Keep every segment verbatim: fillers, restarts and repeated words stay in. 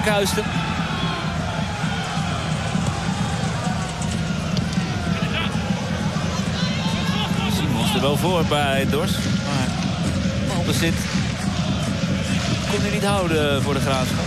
Kuisten. Simons er wel voor bij Dors. Maar balbezit kon hij niet houden voor de Graafschap.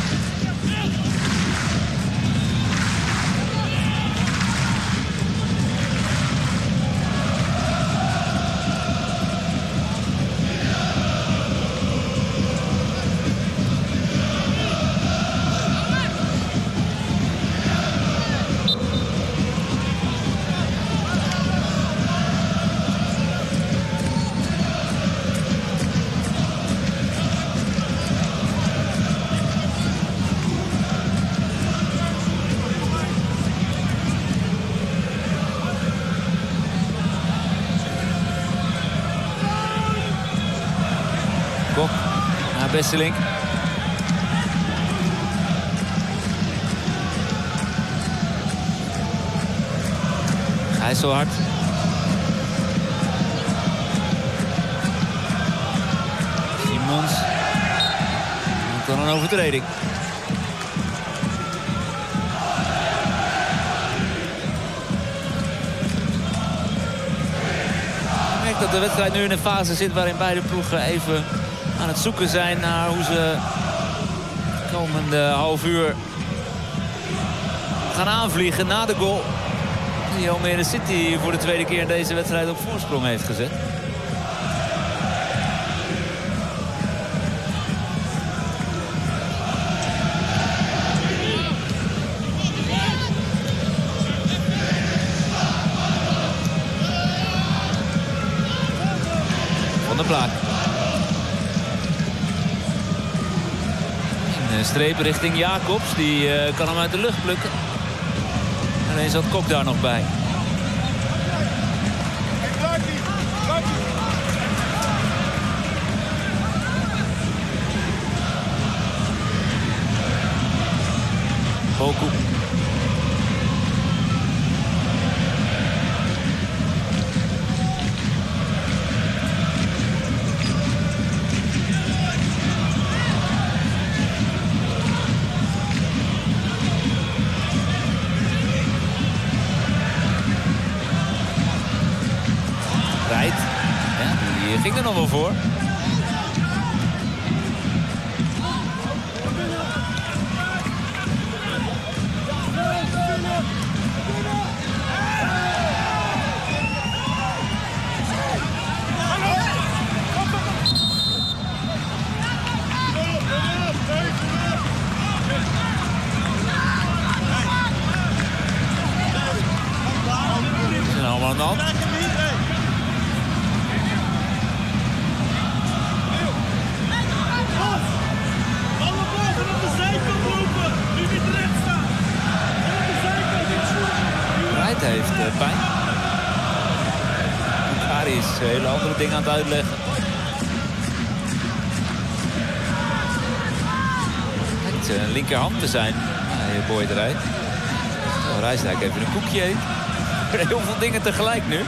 Kok naar Besselink. Gijsselhard. Simons. Dan een overtreding. Ik merk dat de wedstrijd nu in een fase zit waarin beide ploegen even aan het zoeken zijn naar hoe ze de komende half uur gaan aanvliegen na de goal die Almere City voor de tweede keer in deze wedstrijd op voorsprong heeft gezet. Van der Plaat. Een streep richting Jacobs. Die uh, kan hem uit de lucht plukken. Alleen zat Kok daar nog bij. Boku. Rijdt. Ja, die ging er nog wel voor. Is er allemaal aan de hand? Rijdt heeft uh, pijn. Kari is hele andere dingen aan het uitleggen. Het lijkt een linkerhand te zijn bij Boyd rijdt. Oh, Rijsdijk even een koekje eet. Heel veel dingen tegelijk nu.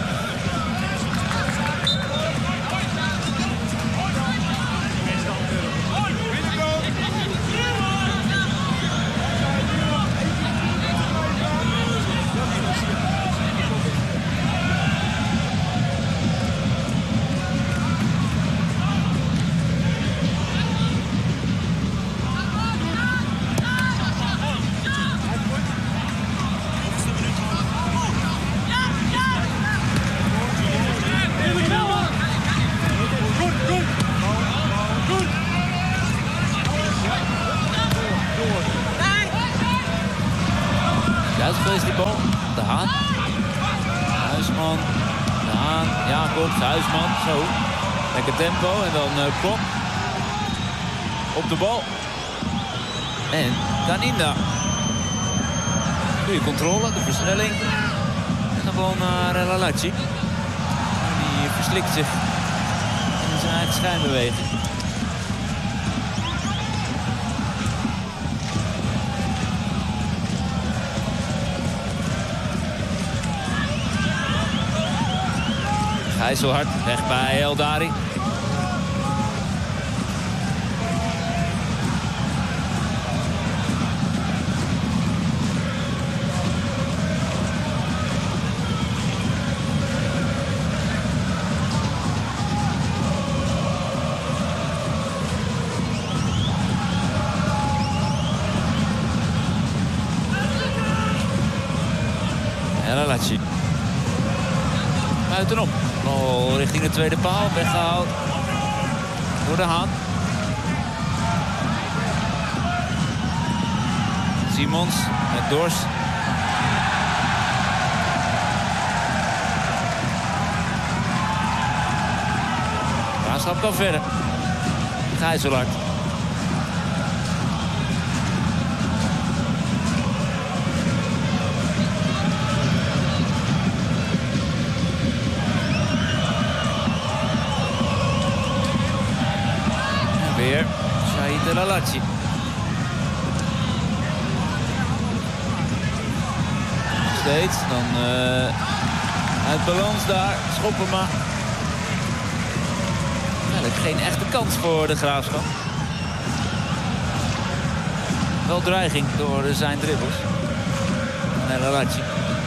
Is die bal. De Haan. Huisman. De Haan. Jacobs. Huisman. Zo. Lekker tempo. En dan uh, Kok. Op de bal. En Kaninda. Goeie controle. De versnelling. En de bal naar Lalaci. Die verslikt zich in zijn eigen schijnbeweging. Gijsselhard, weg bij Eldari. buitenom. Bal richting de tweede paal. Weggehaald door de Haan. Simons met Dors. Graafschap kan verder. Gijzelaert. En weer Shahid El Alachi. Steeds. Dan uh, uit balans daar. Schoppen maar. Eigenlijk geen echte kans voor de Graafschap. Wel dreiging door zijn dribbels. En El Alachi.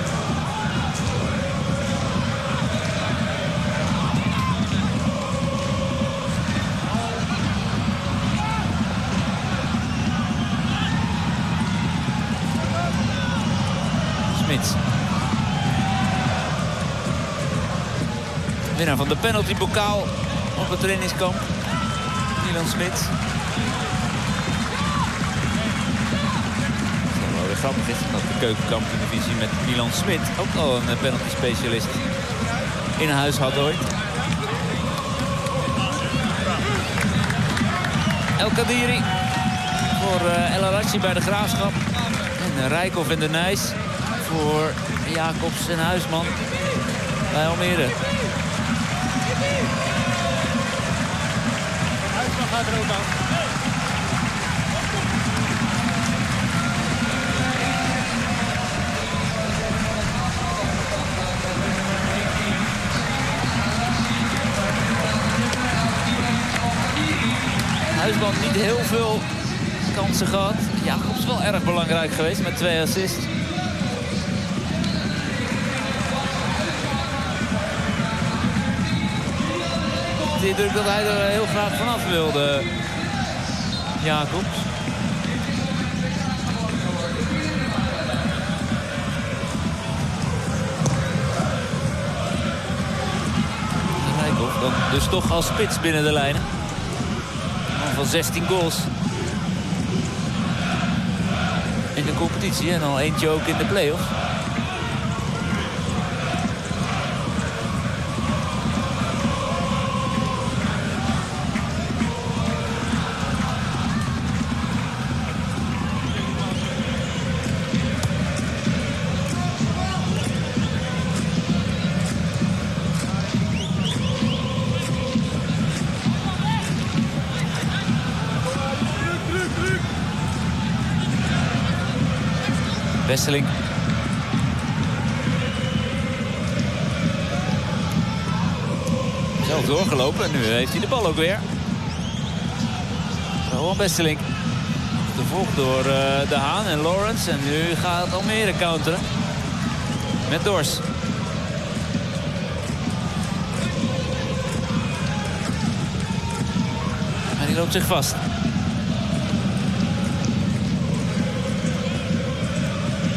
Smits. Winnaar van de penaltybokaal op het trainingskamp. Milan Smits. Wat wel weer grappig is dat de keukenkampioen-divisie met Milan Smit ook al een penalty specialist in huis had ooit. El Kadiri voor uh, El Alachi bij de Graafschap. En Rijkoff en de Nijs voor Jacobs en Huisman bij Almere. Huisman gaat er ook aan. Huisman niet heel veel kansen gehad. Jacobs wel erg belangrijk geweest met twee assists. De indruk dat hij er heel graag vanaf wilde, Jacobs. Rijkoff dan dus toch als spits binnen de lijnen. Van zestien goals in de competitie en al eentje ook in de play-offs. Wesseling. Zelf doorgelopen en nu heeft hij de bal ook weer. Rowan Wesseling. Gevolgd door uh, De Haan en Lawrence. En nu gaat Almere counteren. Met Dors. En die loopt zich vast.